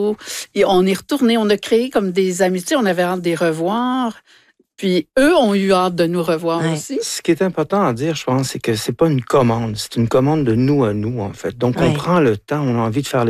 Toronto. Et on est retourné, on a créé comme des amitiés, on avait hâte de les revoir. Puis eux ont eu hâte de nous revoir aussi. Ce qui est important à dire, je pense, c'est que c'est pas une commande. C'est une commande de nous à nous, en fait. Donc, on prend le temps, on a envie de faire